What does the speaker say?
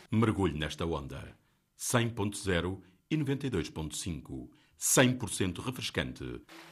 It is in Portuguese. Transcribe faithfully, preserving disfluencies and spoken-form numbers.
Mergulhe nesta onda. cem ponto zero e noventa e dois ponto cinco. cem por cento refrescante.